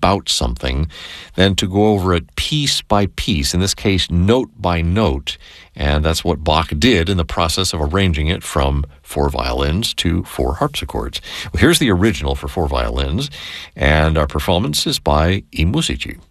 about something than to go over it piece by piece, in this case, note by note. And that's what Bach did in the process of arranging it from 4 violins to 4 harpsichords. Well, here's the original for 4 violins, and our performance is by I Musici.